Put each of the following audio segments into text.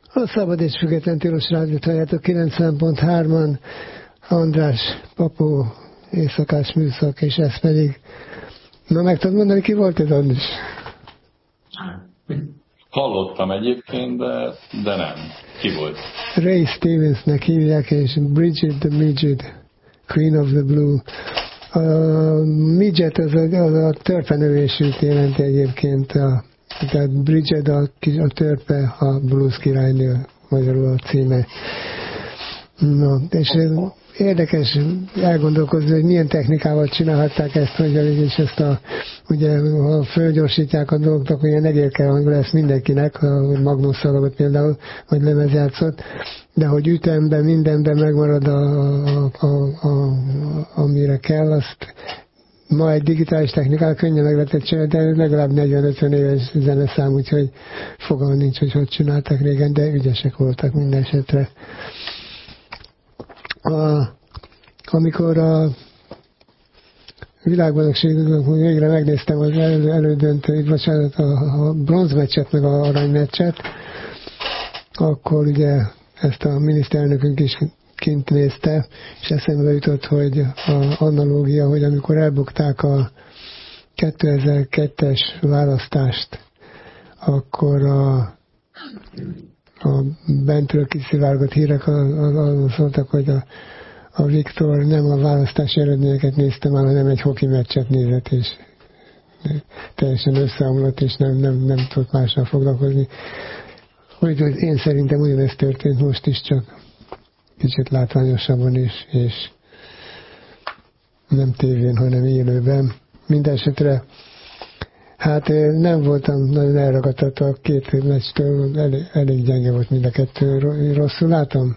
A Szabad és Független Tilos Rádiót halljátok 90.3-an, András Papó éjszakás műszak, és ez pedig... Na, meg tudod mondani, ki volt ez, András? Hallottam egyébként, de nem. Ki volt? Ray Stevensnek hívják, és Bridget the Midget, Queen of the Blue. A midget az a törpenövésült jelenti egyébként, tehát Bridget a törpe, a blues királynő, magyarul a címe. No, és érdekes elgondolkozni, hogy milyen technikával csinálhatták ezt, hogy és ezt ugye, ha fölgyorsítják a dolgoknak, olyan egérke hang lesz mindenkinek, a Magnus szalagot például, vagy lemezjátszott, de hogy ütemben, mindenben megmarad amire kell, azt ma egy digitális technikával könnyen meg lehetett csinálni, de legalább 40-50 éves zeneszám, úgyhogy fogalmam nincs, hogy csinálták régen, de ügyesek voltak minden esetre. Amikor a világbajnokságnak végre megnéztem az elődöntőt, bocsánat, a bronzmeccset, meg a aranymeccset, akkor ugye ezt a miniszterelnökünk is kint nézte, és eszembe jutott, hogy az analógia, hogy amikor elbukták a 2002-es választást, akkor a bentről kiszivárgott hírek azt mondtak, hogy a Viktor nem a választási eredményeket nézte már, hanem egy hoki meccset nézett, és teljesen összeomlott, és nem tudott mással foglalkozni. Hogy én szerintem ugyanezt történt most is, csak kicsit látványosabban is, és nem tévén, hanem élőben. Mindenesetre hát nem voltam nagyon elragadtatva a két meccstől, elég gyenge volt mind a kettő. Rosszul látom?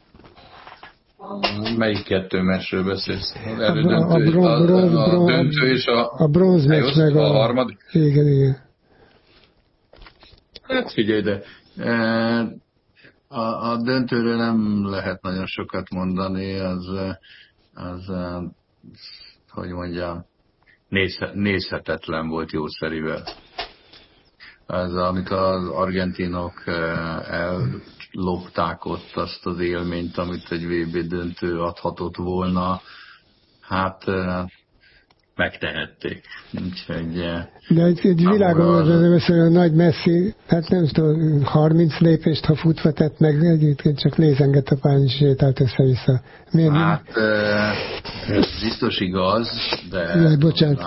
Melyik kettő meccsről beszélsz? A döntő és a bronz meccs meg a harmadik? Igen. Hát figyelj ide, a döntőről nem lehet nagyon sokat mondani, az hogy mondjam, nézhetetlen volt jószerivel. Az, amikor az argentinok ellopták ott azt az élményt, amit egy VB döntő adhatott volna, hát megtehették. Úgyhogy, de egy világon az a nagy Messi, hát nem tudom, 30 lépést, ha futva tett meg, egyébként csak lézengett a pályán, és sétált össze-vissza. Miért hát ez biztos igaz, de jaj, bocsánat,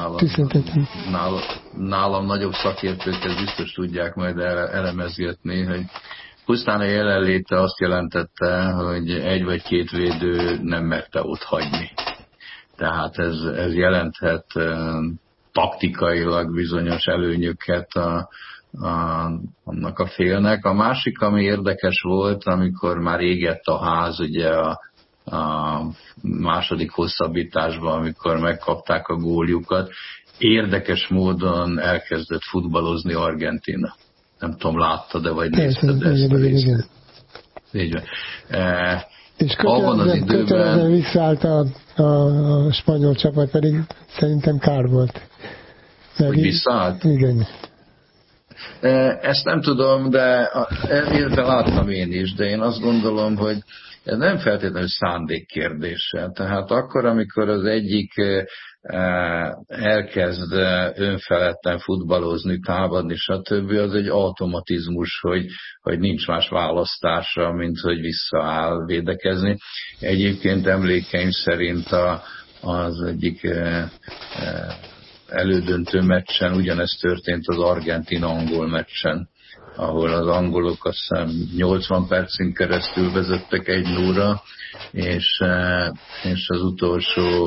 nálam nagyobb szakértők ezt biztos tudják majd elemezgetni, hogy pusztán a jelenléte azt jelentette, hogy egy vagy két védő nem merte ott hagyni. Tehát ez jelenthet taktikailag bizonyos előnyöket annak a félnek. A másik, ami érdekes volt, amikor már égett a ház, ugye a második hosszabbításban, amikor megkapták a góljukat, érdekes módon elkezdett futballozni Argentína. Nem tudom, láttad-e, vagy nézted ezt a részt? Így van. És kötelezően visszaállt a spanyol csapat, pedig szerintem kár volt. Hogy visszaállt? Igen. Ezt nem tudom, de láttam én is, de én azt gondolom, hogy ez nem feltétlenül szándék kérdése. Tehát akkor, amikor az egyik elkezd önfeledten futballozni, támadni, stb., az egy automatizmus, hogy nincs más választása, mint hogy visszaáll védekezni. Egyébként emlékeim szerint az egyik elődöntő meccsen ugyanezt történt az argentin-angol meccsen, ahol az angolok azt hiszem 80 percen keresztül vezettek 1-0-ra, és az utolsó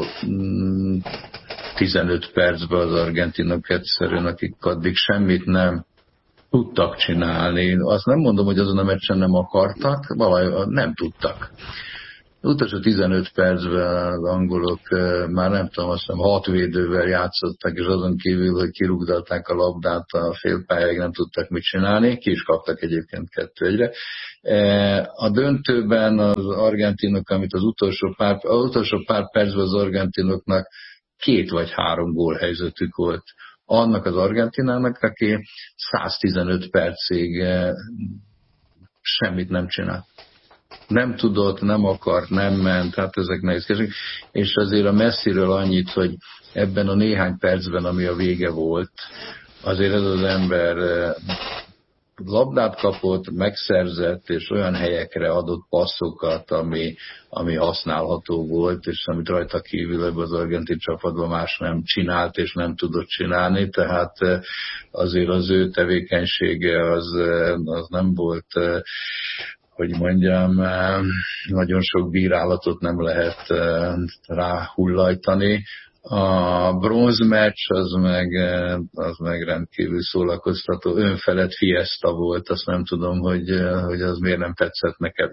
15 percben az argentinok egyszerűen, akik addig semmit nem tudtak csinálni. Azt nem mondom, hogy azon a meccsen nem akartak, valahogy nem tudtak. Az utolsó 15 percben az angolok már nem tudom, azt hiszem 6 védővel játszottak, és azon kívül, hogy kirúgdalták a labdát a félpályáig, nem tudtak mit csinálni, ki is kaptak egyébként 2-1-re. A döntőben az argentinok, amit az utolsó pár percben az argentinoknak 2 vagy 3 gólhelyzetük volt. Annak az Argentinának, aki 115 percig semmit nem csinál. Nem tudott, nem akart, nem ment, hát ezek nehézkesek. És azért a messziről annyit, hogy ebben a néhány percben, ami a vége volt, azért ez az ember labdát kapott, megszerzett, és olyan helyekre adott passzokat, ami használható volt, és amit rajta kívül ebben az argentin csapatban más nem csinált, és nem tudott csinálni, tehát azért az ő tevékenysége az nem volt, hogy mondjam, nagyon sok bírálatot nem lehet ráhullajtani. A bronzmeccs az meg rendkívül szórakoztató, önfelett fiesta volt, azt nem tudom, hogy az miért nem tetszett neked.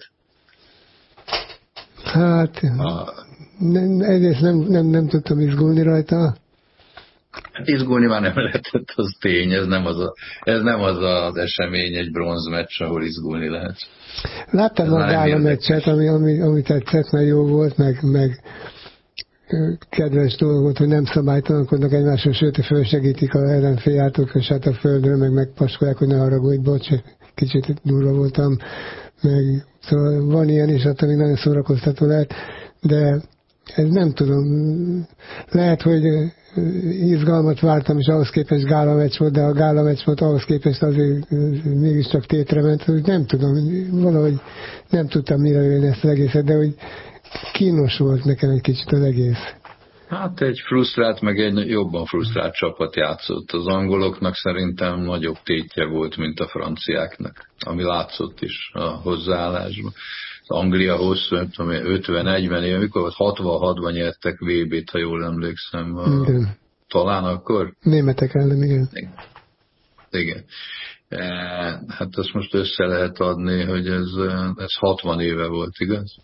Hát, egyrészt nem tudtam izgulni rajta. Izgulni már nem lehetett, az tény, ez nem az esemény, egy bronzmeccs, ahol izgulni lehet. Láttam a gála meccset, ami tetszett, mert jó volt, meg kedves dolgot, hogy nem szabálytalankodnak egymásra, sőt, fölsegítik a ellenfél átokosát a földről, meg megpaskolják, hogy ne haragudj, bocs, kicsit durva voltam, meg szóval van ilyen is, attól még nagyon szórakoztató lehet, de ez nem tudom, lehet, hogy izgalmat vártam, és ahhoz képest gála meccs volt, de a gála meccs volt ahhoz képest azért mégiscsak tétre ment, hogy nem tudom, valahogy nem tudtam mire jönni ezt az egészet, de hogy kínos volt nekem egy kicsit az egész. Hát egy frusztrált, meg egy jobban frusztrált csapat játszott. Az angoloknak szerintem nagyobb tétje volt, mint a franciáknak, ami látszott is a hozzáállásban. Az Anglia hosszú, 50-40 éve, mikor volt 66-ban nyertek VB-t, ha jól emlékszem. Talán akkor? Németek ellen, igen. Igen. Hát azt most össze lehet adni, hogy ez 60 éve volt, igaz?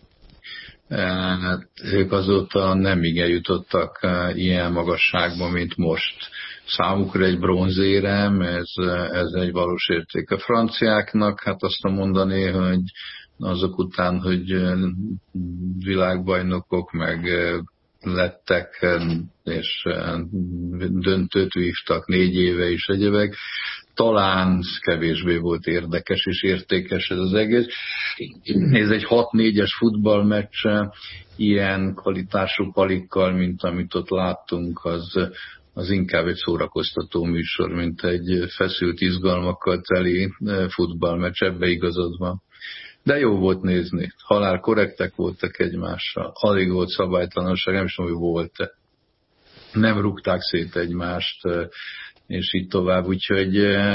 Ők azóta nem igen jutottak ilyen magasságba, mint most. Számukra egy bronzérem, ez egy valós érték. A franciáknak, hát azt mondani, hogy azok után, hogy világbajnokok meg lettek, és döntőt vívtak 4 éve is egyebek, talán kevésbé volt érdekes és értékes ez az egész. Ez egy 6-4-es futballmeccs, ilyen kvalitású palikkal, mint amit ott láttunk, az inkább egy szórakoztató műsor, mint egy feszült izgalmakkal teli futballmeccs, ebbe igazad van. De jó volt nézni. Halál korrektek voltak egymással. Alig volt szabálytalanság, nem is tudom, hogy volt-e. Nem rúgták szét egymást, és így tovább. Úgyhogy,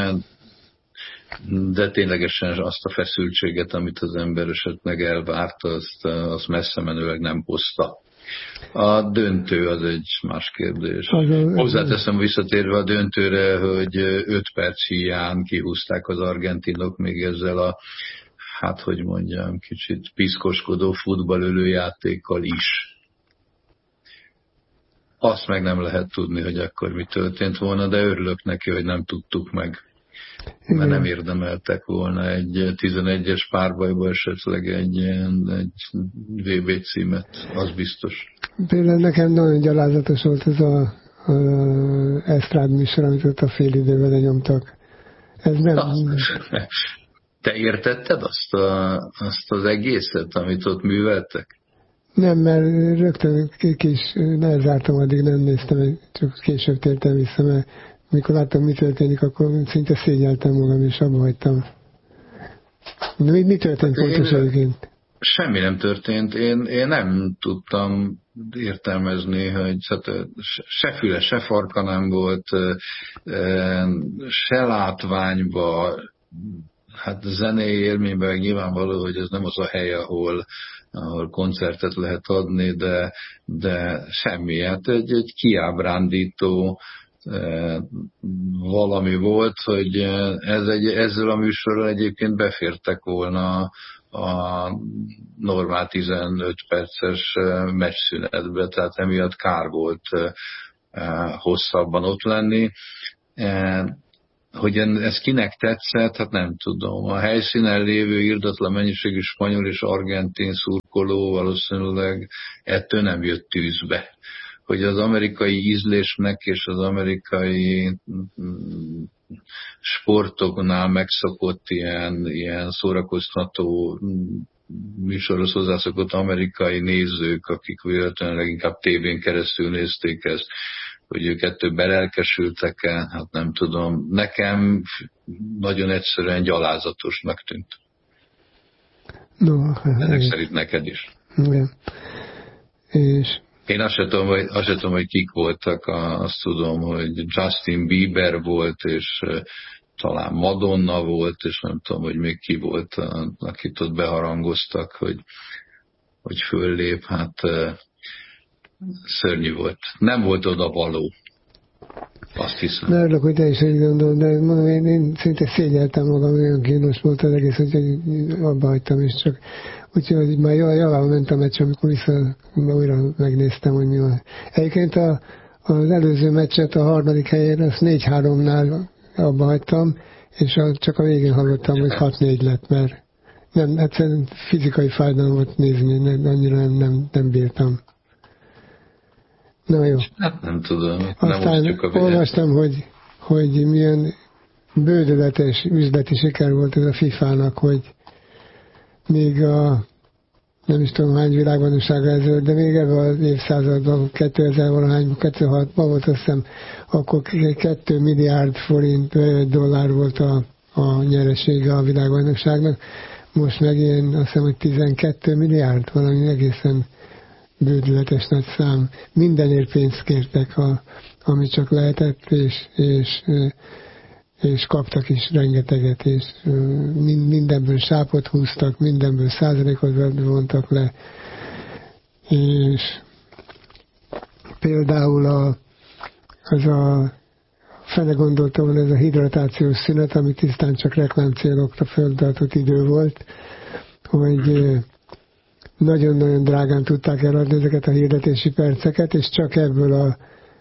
de ténylegesen azt a feszültséget, amit az ember esetleg elvárt, azt messze menőleg nem hozta. A döntő az egy más kérdés. Hozzáteszem visszatérve a döntőre, hogy 5 perc hiány kihúzták az argentinok még ezzel a, hát hogy mondjam, kicsit piszkoskodó futballölő játékkal is. Azt meg nem lehet tudni, hogy akkor mi történt volna, de örülök neki, hogy nem tudtuk meg. Mert nem érdemeltek volna egy 11-es párbajba esetleg egy VB címet, az biztos. Például nekem nagyon gyalázatos volt ez az esztrád műsor, amit ott a fél időben lenyomtak. Ez nem... Te értetted azt az egészet, amit ott műveltek? Nem, mert rögtön kis lezártam, addig nem néztem, csak később tértem vissza, mert mikor láttam, mi történik, akkor szinte szégyeltem magam, és abba hagytam. Mi történt pontosan egyébként? Semmi nem történt. Én nem tudtam értelmezni, hogy se füle, se farka nem volt, se látványba, hát zenei élményben nyilvánvaló, hogy ez nem az a hely, ahol koncertet lehet adni, de semmi. Hát egy kiábrándító valami volt, hogy ezzel a műsorral egyébként befértek volna a normál 15 perces meccsszünetbe, tehát emiatt kár volt hosszabban ott lenni. Hogy ez kinek tetszett, hát nem tudom. A helyszínen lévő irdatlan mennyiségű spanyol és argentin szurkoló valószínűleg ettől nem jött tűzbe. hogy az amerikai ízlésnek és az amerikai sportoknál megszokott ilyen szórakoztató műsorhoz hozzászokott amerikai nézők, akik véletlenül leginkább tévén keresztül nézték ezt, hogy ők ettől belelkesültek-e, hát nem tudom. Nekem nagyon egyszerűen gyalázatosnak tűnt. No, ezek szerint neked is. Igen. És én azt sem tudom, hogy kik voltak, azt tudom, hogy Justin Bieber volt, és talán Madonna volt, és nem tudom, hogy még ki volt, akit ott beharangoztak, hogy föllép, hát szörnyű volt. Nem volt oda való. Azt hiszem. Ne örülök, hogy te is így gondolod, de mondom, én szinte szégyeltem magam, olyan kínos volt az egész, hogy abba hagytam, és csak úgyhogy már javába ment a meccs, amikor újra megnéztem, hogy mi van. Egyébként az előző meccset a harmadik helyén, azt 4-3-nál abba hagytam, és csak a végén hallottam, hogy 6-4 lett, mert nem, egyszerűen fizikai fájdalmat nézni, annyira nem bírtam. Na jó. Hát nem tudom. Aztán olvastam, hogy milyen bődöletes üzleti siker volt ez a FIFA-nak, hogy még nem is tudom hány világbajnoksága ez, de még ebben az évszázadban, 2000-valahányban, 2006-ban volt, azt hiszem, akkor 2 milliárd dollár volt a nyeresége a világbajnokságnak. Most meg ilyen, azt hiszem, hogy 12 milliárd, valami egészen bődületes nagy szám. Mindenért pénzt kértek, ami csak lehetett, és kaptak is rengeteget, és mindenből sápot húztak, mindenből százalékot vontak le. És például fele gondolta volna ez a hidratációs szünet, ami tisztán csak reklámcélokra föltartott idő volt, hogy nagyon-nagyon drágán tudták eladni ezeket a hirdetési perceket, és csak ebből a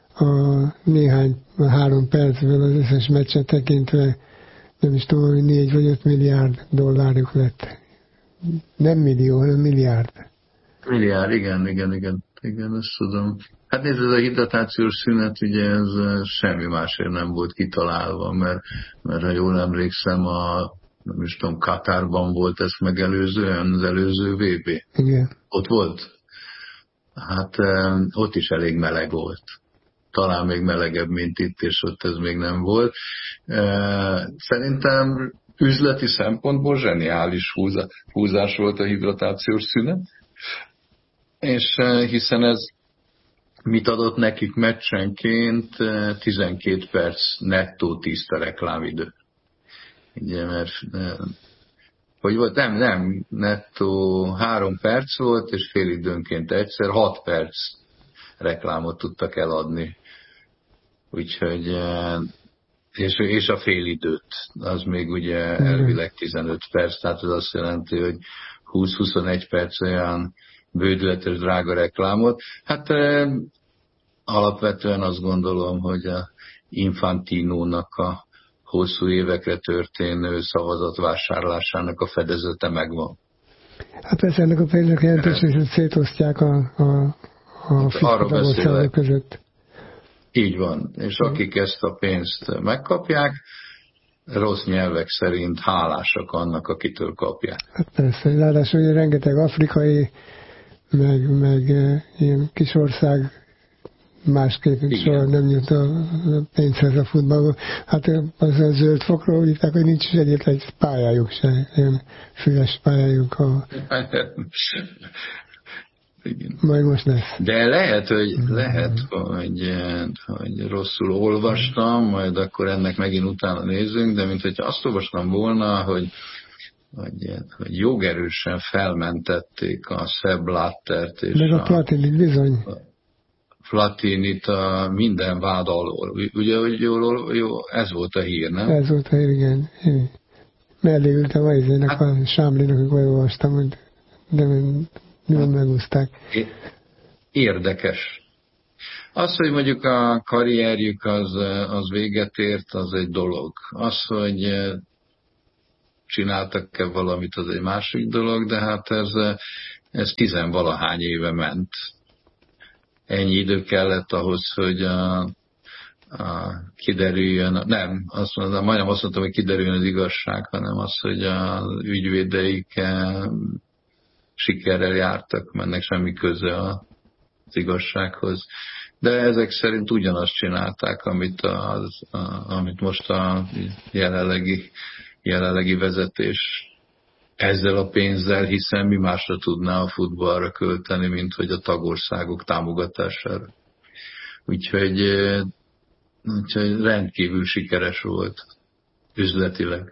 3 percből az összes meccset tekintve, nem is tudom, hogy 4 vagy 5 milliárd dollárjuk lett. Nem millió, hanem milliárd. Milliárd, igen, ezt tudom. Hát nézd, ez a hidratációs szünet, ugye ez semmi másért nem volt kitalálva, mert ha jól emlékszem, nem is tudom, Katárban volt ezt megelőzően, az előző VB. Igen. Ott volt? Hát ott is elég meleg volt. Talán még melegebb, mint itt, és ott ez még nem volt. Szerintem üzleti szempontból zseniális húzás volt a hidratációs szünet, és hiszen ez mit adott nekik meccsenként? 12 perc nettó tiszta reklámidő. Ugye, mert hogy volt, nem, nettó 3 perc volt, és fél időnként egyszer 6 perc reklámot tudtak eladni. Úgyhogy, és a fél időt, az még ugye elvileg 15 perc, tehát az azt jelenti, hogy 20-21 perc olyan bődületes drága reklámot. Hát alapvetően azt gondolom, hogy a Infantinónak a hosszú évekre történő szavazatvásárlásának a fedezete megvan. Hát persze ennek a pénznek jelentős, hogy szétosztják a fizetőországok között. Így van, és akik ezt a pénzt megkapják, rossz nyelvek szerint hálásak annak, akitől kapják. Hát persze, ráadásul hogy rengeteg afrikai, meg ilyen kis ország másképp soha nem jut a pénzhez a futballban. Hát az a zöld fokról hívták, hogy nincs is egyetlen egy pályájuk se, ilyen füles pályájuk. Majd most lesz. De lehet, hogy rosszul olvastam, majd akkor ennek megint utána nézzünk, de mint hogy azt olvastam volna, hogy jogerősen felmentették a Sepp Blattert és meg a Platinit bizony. Platinit a minden vád alól. Ugye, hogy jó, ez volt a hír, nem? Ez volt a hír, igen. Mellé ültem a izének, a Sámlinak, amikor olvastam, de nem megúzták. Érdekes. Az, hogy mondjuk a karrierjük az véget ért, az egy dolog. Az, hogy csináltak-e valamit, az egy másik dolog, de hát ez 10-valahány éve ment. ennyi idő kellett ahhoz, hogy kiderüljön, nem, majdnem azt mondtam, hogy kiderüljön az igazság, hanem az, hogy az ügyvédeik sikerrel jártak, mert ennek semmi köze az igazsághoz. De ezek szerint ugyanazt csinálták, amit most a jelenlegi vezetés ezzel a pénzzel, hiszen mi másra tudná a futballra költeni, mint hogy a tagországok támogatására. Úgyhogy rendkívül sikeres volt üzletileg.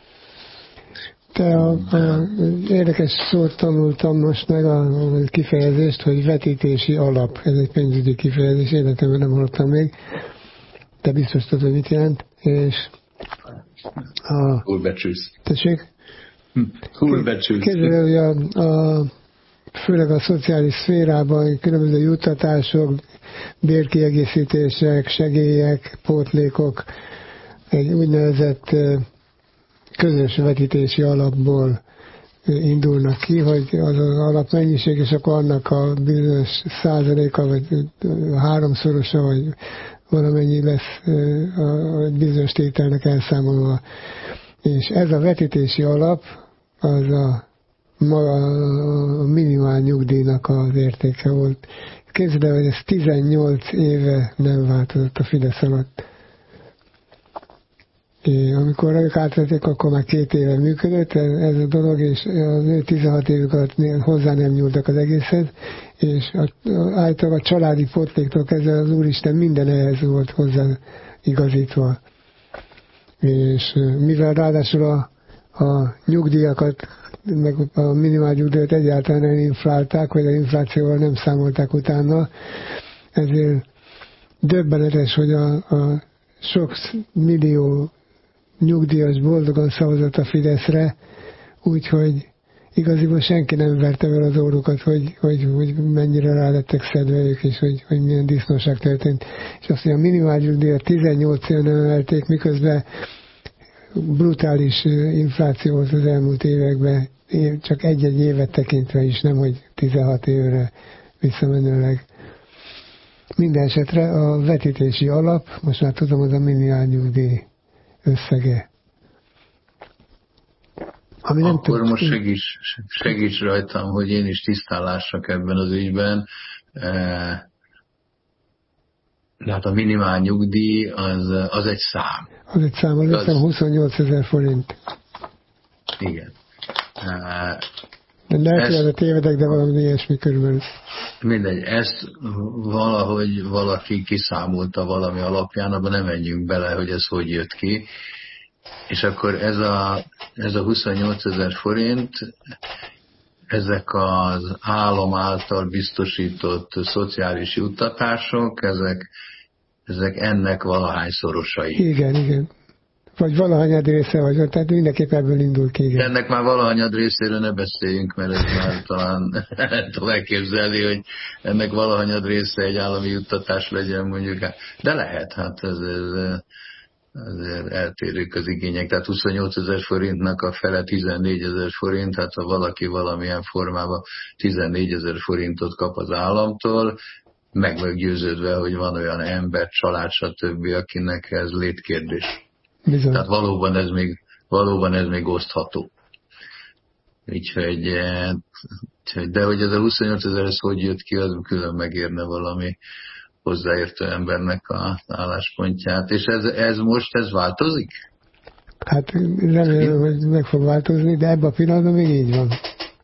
Érdekes szót tanultam most meg a kifejezést, hogy vetítési alap. Ez egy pénzügyi kifejezés, életemben nem hallottam még. Te biztos tudod, hogy mit jelent. És Túlbecsülsz. Tessék? Túlbecsülsz. Képzelő, hogy főleg a szociális szférában különböző juttatások, bérkiegészítések, segélyek, pótlékok egy úgynevezett közös vetítési alapból indulnak ki, hogy az alapmennyiség, és akkor annak a bizonyos százaléka, vagy háromszorosa, vagy valamennyi lesz a bizonyos tételnek elszámolva. És ez a vetítési alap, az a minimál nyugdíjnak az értéke volt. Képzeld el, hogy ez 18 éve nem változott a Fidesz alatt. Amikor ők átvették, akkor már 2 éve működött ez a dolog, és az ő 16 évük alatt hozzá nem nyúltak az egészhez, és általában a családi pótléktól kezdve az Úristen minden ehhez volt hozzá igazítva. És mivel ráadásul a nyugdíjakat, meg a minimál nyugdíjat egyáltalán nem inflálták, vagy az inflációval nem számolták utána, ezért döbbenetes, hogy a sok millió nyugdíjas boldogan szavazott a Fideszre, úgyhogy igaziból senki nem verte el az órukat, hogy mennyire rá lettek szedve ők, és hogy milyen disznóság történt. És azt, hogy a minimál nyugdíjat 18 éven emelték, miközben brutális infláció volt az elmúlt években, csak egy-egy évet tekintve is, nem hogy 16 évre visszamenőleg. Minden esetre a vetítési alap, most már tudom, az a minimál nyugdíj összege. Ami nem akkor most segíts rajtam, hogy én is tisztán lássak ebben az ügyben. De hát a minimál nyugdíj az egy szám. Az egy szám, az 28 000 forint. Igen. De lehet, hogy tévedek, de valami ilyesmi körülbelül. Mindegy, ezt valahogy valaki kiszámolta valami alapján, abban nem menjünk bele, hogy ez hogy jött ki. És akkor ez a 28 000 forint, ezek az állam által biztosított szociális juttatások, ezek ennek valahányszorosai. Igen. Vagy valahanyad része vagy, tehát mindenképp ebből indul ki. Igen. Ennek már valahanyad részéről ne beszéljünk, mert ez már talán tudom elképzelni, hogy ennek valahanyad része egy állami juttatás legyen mondjuk. De lehet, hát ez eltérők az igények. Tehát 28 000 forintnak a fele 14 000 forint, hát ha valaki valamilyen formában 14 000 forintot kap az államtól, meg győződve, hogy van olyan ember, család, stb., akinek ez létkérdés. Bizony. Tehát valóban ez még osztható. Úgyhogy, de hogy ez a 28 000 ez hogy jött ki, az külön megérne valami hozzáértő embernek az álláspontját. És ez most változik? Hát remélem, hogy meg fog változni, de ebben a pillanatban még így van.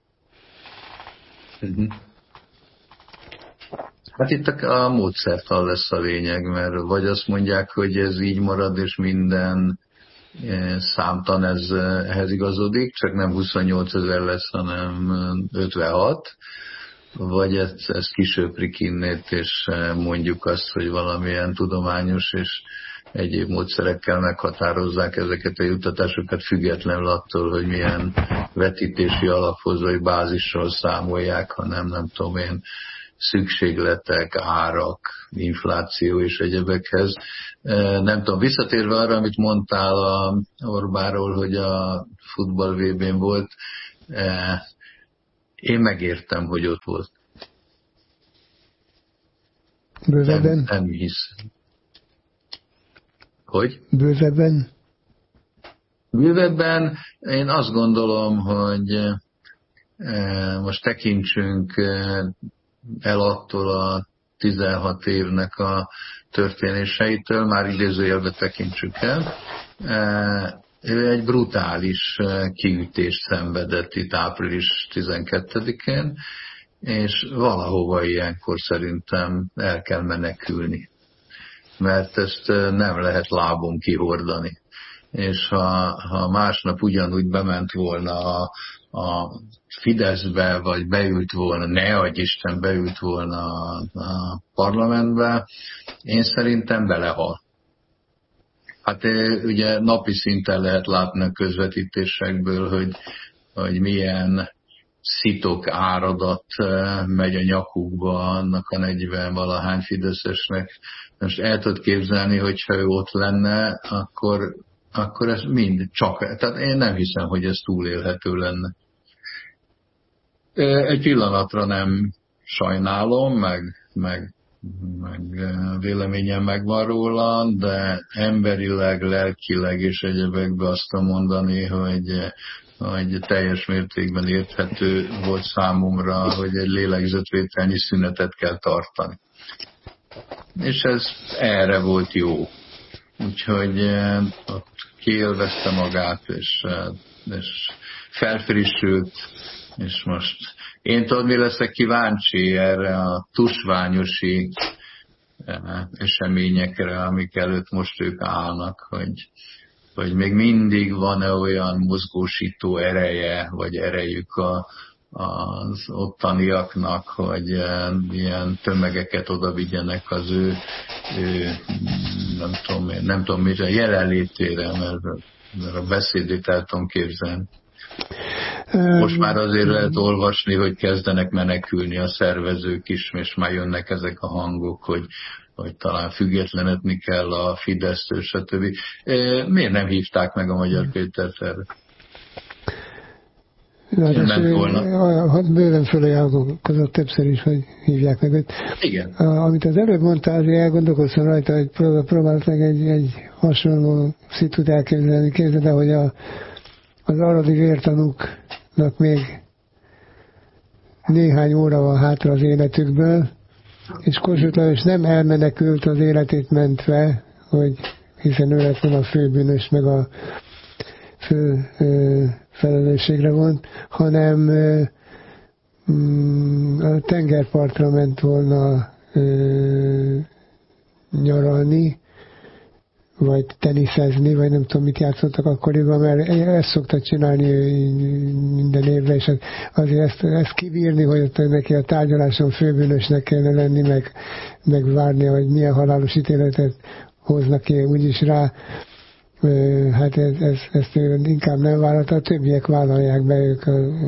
Hát itt a módszertan lesz a lényeg, mert vagy azt mondják, hogy ez így marad, és minden számtan ehhez igazodik, csak nem 28 000 lesz, hanem 56, vagy ezt kisöprik innét, és mondjuk azt, hogy valamilyen tudományos és egyéb módszerekkel meghatározzák ezeket a juttatásokat, függetlenül attól, hogy milyen vetítési alaphoz vagy bázisról számolják, hanem nem tudom én, szükségletek, árak, infláció és egyebekhez. Nem tudom, visszatérve arra, amit mondtál a Orbánról, hogy a futball VB-n volt, én megértem, hogy ott volt. Bővebben? Nem hiszem. Hogy? Bővebben? Bővebben én azt gondolom, hogy most tekintsünk el attól a 16 évnek a történéseitől, már idézőjelbe tekintsük el. Ő egy brutális kiütést szenvedett itt április 12-én, és valahova ilyenkor szerintem el kell menekülni, mert ezt nem lehet lábon kihordani. És ha másnap ugyanúgy bement volna a Fideszbe, vagy beült volna, ne adj Isten, beült volna a parlamentbe, én szerintem belehal. Hát ugye napi szinten lehet látni a közvetítésekből, hogy milyen szitok áradat megy a nyakukba annak a 40-valahány fideszesnek. Most el tudod képzelni, hogyha ő ott lenne, akkor ez mind csak. Tehát én nem hiszem, hogy ez túlélhető lenne. Egy pillanatra nem sajnálom, meg véleményem megvan róla, de emberileg, lelkileg és egyebekben azt mondani, hogy teljes mértékben érthető volt számomra, hogy egy lélegzetvételnyi szünetet kell tartani. És ez erre volt jó. Úgyhogy ott kiélvezte magát, és felfrissült, és most én tudod, mi leszek kíváncsi erre a tusványosi eseményekre, amik előtt most ők állnak, hogy még mindig van-e olyan mozgósító ereje, vagy erejük az ottaniaknak, hogy ilyen tömegeket oda vigyenek az ő nem tudom mire, jelenlétére, mert a beszédét el tudom képzelni. Most már azért lehet olvasni, hogy kezdenek menekülni a szervezők is, és már jönnek ezek a hangok, hogy talán függetlenedni kell a Fidesztől, stb. Miért nem hívták meg a Magyar Pétert erre? Bőven fölajánlkozott többször is, hogy hívják meg őt. Igen. Amit az előbb mondtál, azért elgondolkoztam rajta, hogy próbált meg egy hasonló szitut elképzelni. Képzeld el, hogy az aradi vértanúknak még néhány óra van hátra az életükből, és Kossuth Lajos nem elmenekült az életét mentve, hiszen ő lett volna a főbűnös, meg a fő felelősségre vont, hanem a tengerpartra ment volna nyaralni, vagy teniszezni, vagy nem tudom, mit játszottak akkoriban, mert ezt szokta csinálni minden évre, és azért ezt kibírni, hogy neki a tárgyaláson főbűnösnek kellene lenni, meg várni, hogy milyen halálos ítéletet hoznak ki, úgyis rá, hát ezt inkább nem vállalta, a többiek vállalják be, ők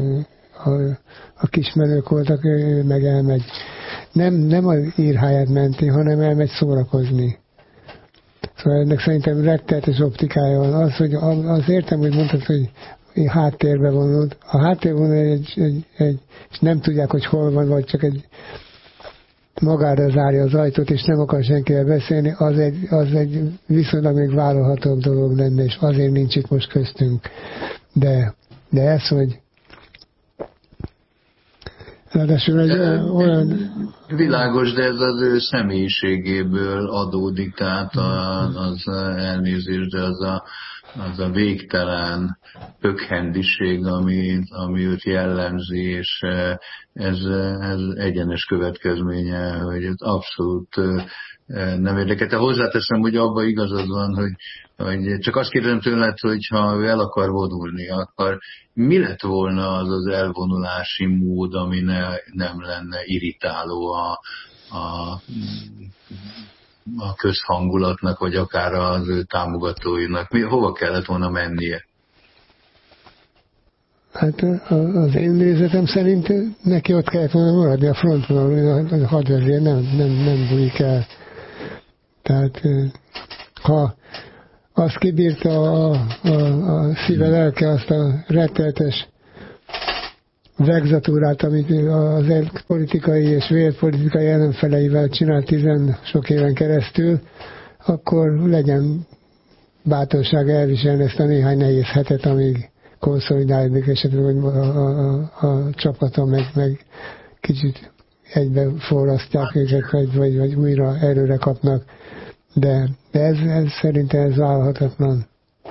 a kismenők voltak, ő meg elmegy. Nem az írháját menti, hanem elmegy szórakozni. Szóval ennek szerintem rettenetes optikája van. Az értem, hogy mondtad, hogy háttérbe vonult. A háttérbe és nem tudják, hogy hol van, vagy csak magára zárja az ajtót, és nem akar senkivel beszélni, az egy viszonylag még vállalhatóbb dolog lenne, és azért nincs itt most köztünk. De ez, hogy ráadásul egy olyan... Világos, de ez az ő személyiségéből adódik, tehát az elnézés, de az a végtelen pökhendiség, ami őt jellemzi, és ez egyenes következménye, hogy ez abszolút nem érdekelte. Hozzáteszem, hogy abban igazad van, hogy csak azt kérdezem tőled, hogy ha ő el akar vonulni, akkor mi lett volna az az elvonulási mód, ami nem lenne irritáló a közhangulatnak, vagy akár az ő támogatóinak? Hova kellett volna mennie? Hát az én nézetem szerint neki ott kellett volna maradni a frontvonalon, a hadvezér nem bújik el. Tehát ha azt kibírta a szíve lelke, azt a retteltes vegzatúrát, amit az politikai és vérpolitikai ellenfeleivel csinált 10 sok éven keresztül, akkor legyen bátorság elviselni ezt a néhány nehéz hetet, amíg konszolidálódik esetleg a csapata, meg kicsit egybe forrasztják őket, vagy újra erőre kapnak. De ez szerintem ez vállalhatatlan.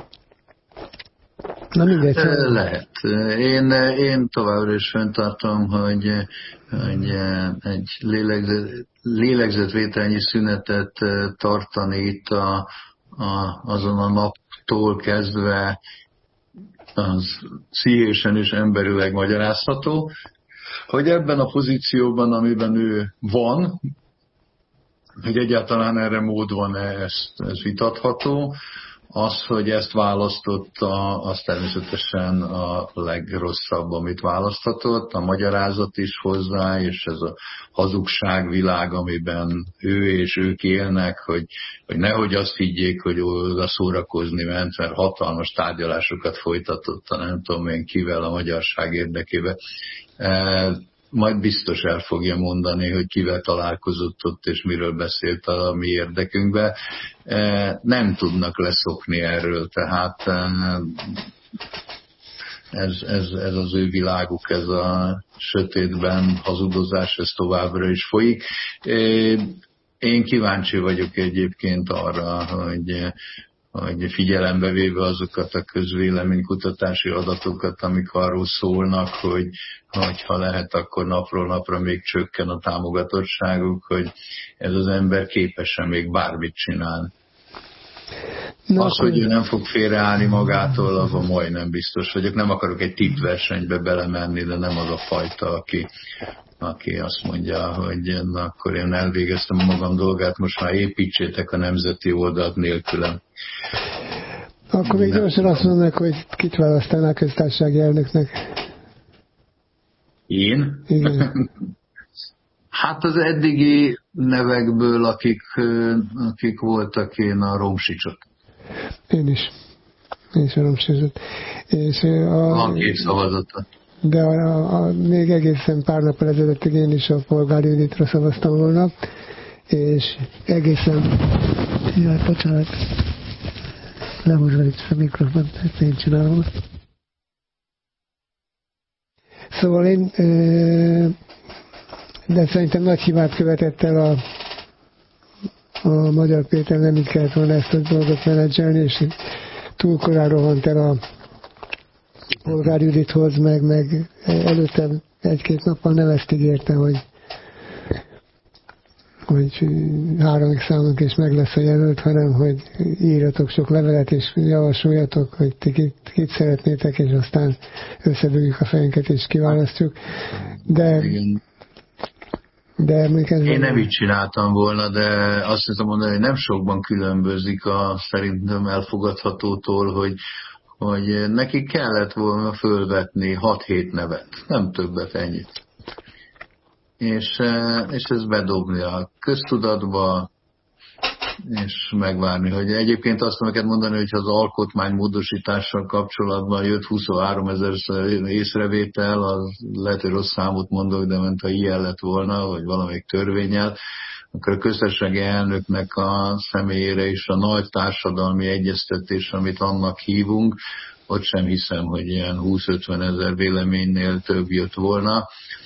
Na mindegy. Lehet. Én továbbra is fenntartom, hogy egy lélegzetvételnyi szünetet tartani itt azon a naptól kezdve az pszichésen és emberileg magyarázható, hogy ebben a pozícióban, amiben ő van, hogy egyáltalán erre mód van-e, ez vitatható. Az, hogy ezt választotta, az természetesen a legrosszabb, amit választhatott. A magyarázat is hozzá, és ez a hazugságvilág, amiben ő és ők élnek, hogy nehogy azt higgyék, hogy oda szórakozni ment, mert hatalmas tárgyalásokat folytatott a nem tudom én kivel a magyarság érdekében. Majd biztos el fogja mondani, hogy kivel találkozott ott, és miről beszélt a mi érdekünkbe. Nem tudnak leszokni erről, tehát ez az ő világuk, ez a sötétben hazudozás, ez továbbra is folyik. Én kíváncsi vagyok egyébként arra, hogy figyelembe véve azokat a közvéleménykutatási adatokat, amik arról szólnak, hogy ha lehet, akkor napról napra még csökken a támogatottságuk, hogy ez az ember képes-e még bármit csinálni. Az, hogy ő nem fog félreállni magától, azon majdnem biztos vagyok. Nem akarok egy tippversenybe belemenni, de nem az a fajta, aki azt mondja, hogy akkor én elvégeztem a magam dolgát, most már építsétek a nemzeti oldalt nélkülem. Akkor még gyorsan azt mondanak, hogy kit választanák köztársasági elnöknek? Én? Igen. Hát az eddigi nevekből, akik voltak, én a Romsicsot. Én is a Romsicsot. Van 2 szavazata. De még egészen pár nappal ezelőttig én is a Polgár Juditra szavaztam volna, és egészen... Jaj, bocsánat. Lehúzva itt a mikrofont, ezt én csinálom. Szóval én... De szerintem nagy hibát követett el a Magyar Péter, nem így kellett volna ezt a dolgot menedzselni, és túl korán rohant el a Polgár Judithoz, meg előtte 1-2 nappal nem ezt ígérte, hogy 3. számunk és meg lesz a jelölt, hanem hogy írjatok sok levelet és javasoljatok, hogy ti kit szeretnétek, és aztán összedugjuk a fejünket és kiválasztjuk. De én nem így csináltam volna, de azt hiszem mondani, hogy nem sokban különbözik a szerintem elfogadhatótól, hogy neki kellett volna fölvetni 6-7 nevet, nem többet, ennyit. És ezt bedobni a köztudatba, és megvárni, hogy egyébként azt neked mondani, hogy az alkotmány módosítással kapcsolatban jött 23 000 észrevétel, az lehet, hogy rossz számot mondok, de ment, ha ilyen lett volna, vagy valamelyik törvénnyel, akkor a köztársasági elnöknek a személyére is a nagy társadalmi egyeztetés, amit annak hívunk, ott sem hiszem, hogy ilyen 20-50 000 véleménynél több jött volna.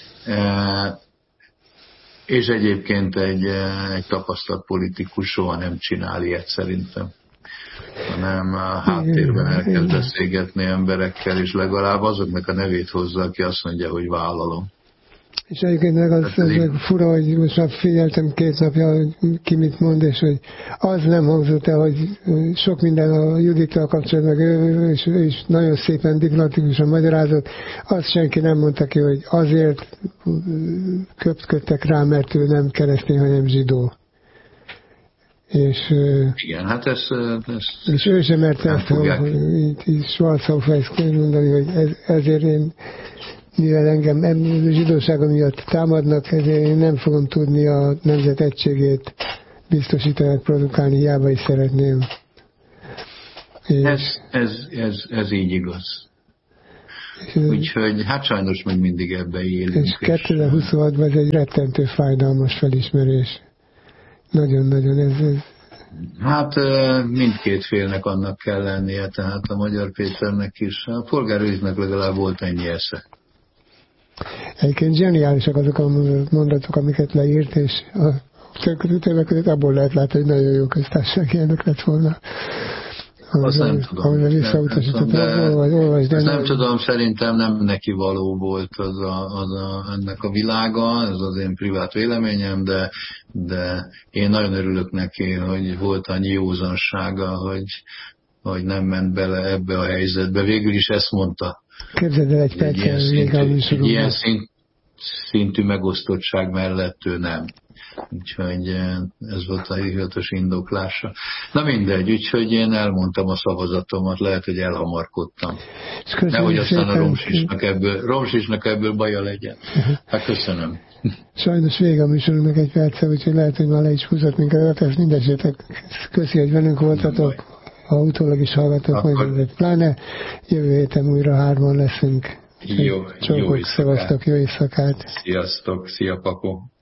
És egyébként egy tapasztalt politikus soha nem csinál ilyet szerintem, hanem háttérben elkezd beszélgetni emberekkel, és legalább azoknak a nevét hozza, aki azt mondja, hogy vállalom. És egyébként meg az fura, hogy most már figyeltem 2 napja, hogy ki mit mond, és hogy az nem hangzott el, hogy sok minden a Judittal kapcsolatban, ő is nagyon szépen diplomatikusan magyarázott, azt senki nem mondta ki, hogy azért köpködtek rá, mert ő nem keresztény, hanem zsidó. És, igen, hát ez és ő sem merte ezt, hogy Schwarzhofer mondani, hogy ezért én, mivel engem zsidósága miatt támadnak, ezért én nem fogom tudni a nemzet egységét biztosítani, produkálni, hiába is szeretném. Ez így igaz. Úgyhogy hát sajnos még mindig ebbe élünk. És 2026-ban ez egy rettentő fájdalmas felismerés. Nagyon-nagyon ez. Hát mindkét félnek annak kell lennie, tehát a Magyar Péternek is. A polgárőriznek legalább volt ennyi esze. Egyébként zseniálisak azok a mondatok, amiket leírt, és a többek között abból lehet látni, hogy nagyon jó köztársasági elnök lett volna. Azt nem tudom. Nem tudom, szerintem nem neki való volt ennek a világa, ez az én privát véleményem, de én nagyon örülök neki, hogy volt annyi józansága, hogy nem ment bele ebbe a helyzetbe. Végül is ezt mondta. Képzeld el egy percen, ilyen szintű megosztottság mellett ő nem. Úgyhogy ez volt a hivatalos indoklása. Na mindegy, úgyhogy én elmondtam a szavazatomat, lehet, hogy elhamarkodtam. Nehogy aztán a Romsisnak ebből baja legyen. Hát köszönöm. Sajnos vége a műsorunknak egy perce, úgyhogy lehet, hogy már le is húzott minket, tehát mindesetek köszi, hogy velünk voltatok, ha utólag is hallgatok, majd pláne jövő héten újra 3-an leszünk. Jó éjszakát. Szevasztok, jó éjszakát. Sziasztok, szia Pakó.